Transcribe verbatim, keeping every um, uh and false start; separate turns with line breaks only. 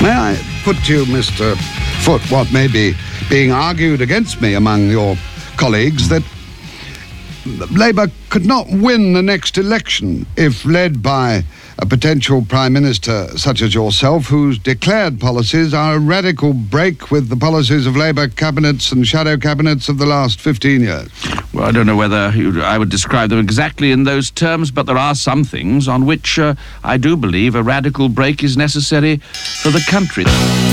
May I put to you, Mister Foot, what may be being argued against me among your colleagues, that Labour could not win the next election if led by a potential Prime Minister such as yourself, whose declared policies are a radical break with the policies of Labour cabinets and shadow cabinets of the last fifteen years.
Well, I don't know whether you, I would describe them exactly in those terms, but there are some things on which uh, I do believe a radical break is necessary for the country.